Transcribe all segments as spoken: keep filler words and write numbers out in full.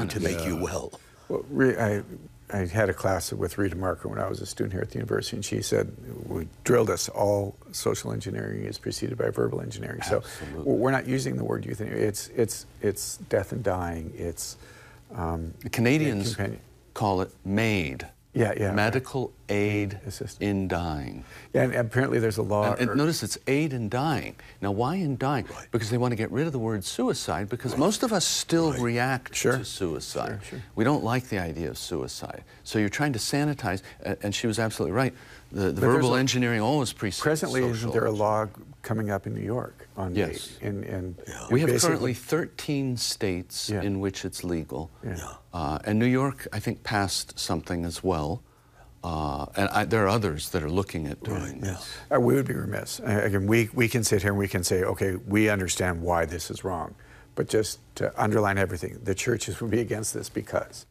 doing to make yeah. you well? Well, re I, I had a class with Rita Marker when I was a student here at the university, and she said, we drilled us, all social engineering is preceded by verbal engineering. Absolutely. So we're not using the word euthanasia. It's, it's, it's death and dying. It's um, the Canadians call it MAID. Yeah, yeah. Medical right. aid Assistant. in dying. Yeah, and apparently there's a law. And, and or, notice it's aid in dying. Now, why in dying? Right. Because they want to get rid of the word suicide, because right. most of us still right. react sure. to suicide. Sure, sure. We don't like the idea of suicide. So you're trying to sanitize, and she was absolutely right. The, the verbal a, engineering always precedes Presently, social. isn't there a law coming up in New York on yes. MAID? And, and, yeah. We have currently thirteen states yeah. in which it's legal. Yeah. Yeah. Uh, and New York, I think, passed something as well. Uh, and I, there are others that are looking at doing right, this. Uh, we would be remiss. Uh, again, we, we can sit here and we can say, okay, we understand why this is wrong. But just to underline everything, the churches would be against this because?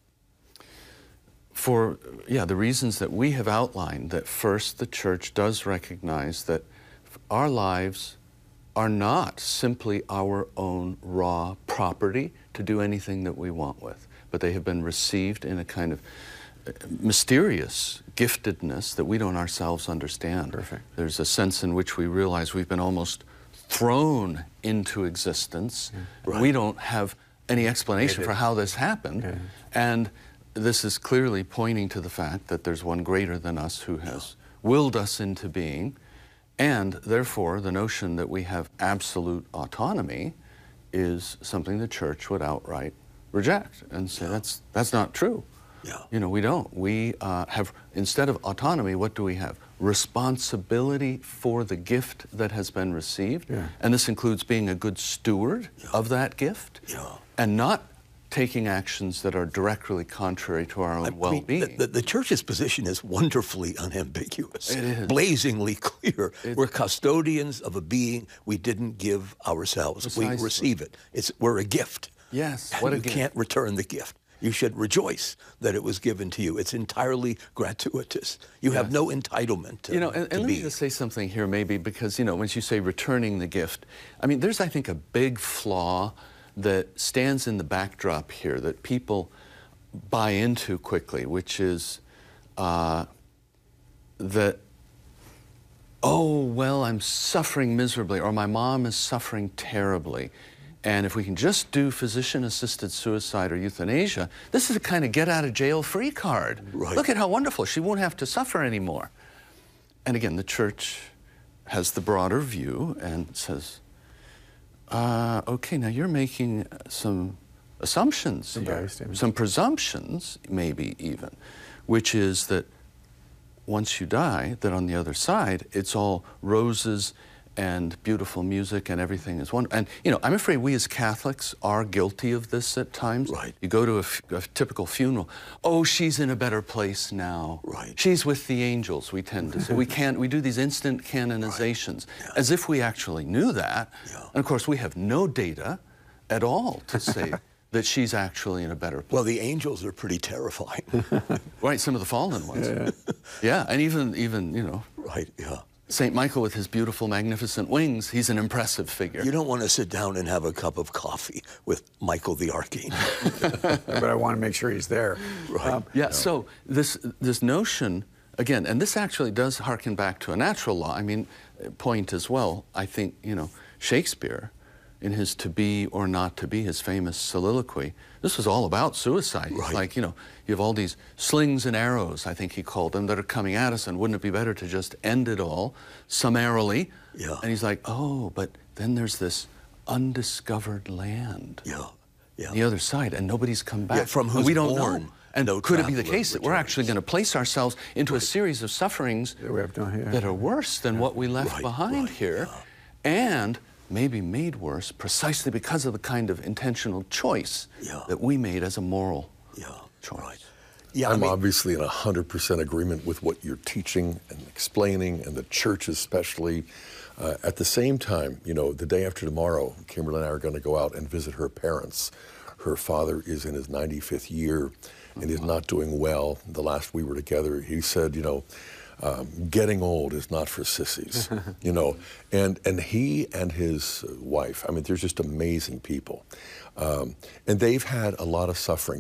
For, yeah, the reasons that we have outlined, that first, the church does recognize that our lives are not simply our own raw property to do anything that we want with, but they have been received in a kind of mysterious giftedness that we don't ourselves understand. Perfect. There's a sense in which we realize we've been almost thrown into existence. Yeah. Right. Right. We don't have any explanation for how this happened. Yeah. And this is clearly pointing to the fact that there's one greater than us who has willed us into being, and therefore the notion that we have absolute autonomy is something the church would outright reject and say, Yeah. that's, that's not true. Yeah. You know, we don't. We uh, have, instead of autonomy, what do we have? Responsibility for the gift that has been received. Yeah. And this includes being a good steward Yeah. of that gift Yeah. and not taking actions that are directly contrary to our own I mean, well-being. the, the, the church's position is wonderfully unambiguous. It is. Blazingly clear. It's, we're custodians of a being we didn't give ourselves. Precisely. We receive it. It's, we're a gift. Yes, And what a you gift. can't return the gift. You should rejoice that it was given to you. It's entirely gratuitous. You have Yes. no entitlement to You know, and, to and let be. me just say something here maybe, because, you know, when you say returning the gift, I mean, there's, I think, a big flaw that stands in the backdrop here that people buy into quickly, which is uh, that, oh, well, I'm suffering miserably, or my mom is suffering terribly. And if we can just do physician-assisted suicide or euthanasia, this is a kind of get-out-of-jail-free card. Right. Look at how wonderful. She won't have to suffer anymore. And again, the church has the broader view and says, uh, okay, now you're making some assumptions here, some presumptions, maybe even, which is that once you die, that on the other side, it's all roses and beautiful music and everything is wonderful. And, you know, I'm afraid we as Catholics are guilty of this at times. Right. You go to a, f a typical funeral, oh, she's in a better place now. Right. She's with the angels, we tend to say. We can't, we do these instant canonizations Right. Yeah. as if we actually knew that. Yeah. And of course, we have no data at all to say that she's actually in a better place. Well, the angels are pretty terrifying. Right, some of the fallen ones. Yeah. Yeah, and even, even, you know, Right, yeah. Saint Michael with his beautiful, magnificent wings, he's an impressive figure. You don't want to sit down and have a cup of coffee with Michael the Archangel. But I want to make sure he's there. Right. Um, Yeah, so this, this notion, again, and this actually does harken back to a natural law, I mean, point as well, I think, you know, Shakespeare, in his To Be or Not to Be, his famous soliloquy, this was all about suicide. It's Right. like, you know, you have all these slings and arrows, I think he called them, that are coming at us, and wouldn't it be better to just end it all summarily? Yeah. And he's like, oh, but then there's this undiscovered land. Yeah, yeah. On the other side, and nobody's come back. Yeah, from And who's we don't born, know. And no could it be the traveler case that we're returns. actually going to place ourselves into a series of sufferings we have no, yeah. that are worse than what we left Right, behind right, here, and maybe made worse precisely because of the kind of intentional choice Yeah. that we made as a moral Yeah, choice. right. Yeah, I'm I mean, obviously in one hundred percent agreement with what you're teaching and explaining, and the church especially. Uh, at the same time, you know, the day after tomorrow, Kimberly and I are going to go out and visit her parents. Her father is in his ninety-fifth year and is not doing well. The last we were together, he said, you know, um, getting old is not for sissies, you know. And, and he and his wife, I mean, they're just amazing people. Um, and they've had a lot of suffering.